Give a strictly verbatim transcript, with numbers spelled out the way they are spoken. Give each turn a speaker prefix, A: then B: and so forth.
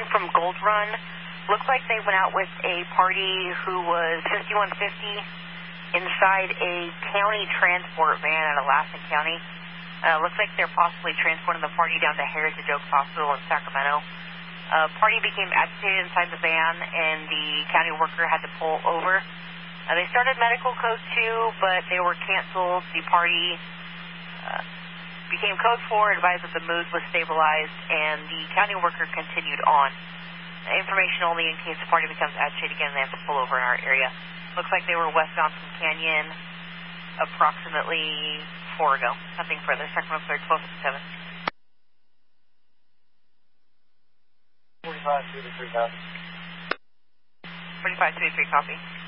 A: from Gold Run. Looks like they went out with a party who was fifty-one fifty inside a county transport van at Alaskan County. Uh, looks like they're possibly transporting the party down to Heritage Oaks Hospital in Sacramento. Uh, party became agitated inside the van, and the county worker had to pull over. Uh, they started medical code two, but they were canceled. The party uh, became code four, advised that the mood was stabilized, and the county worker continued on. Information only in case the party becomes agitated again, they have to pull over in our area. Looks like they were westbound from Canyon approximately four ago. Nothing further. Sacramento Clear, twelve fifty-seven.
B: forty-five two three, copy.
A: forty-five two three, copy.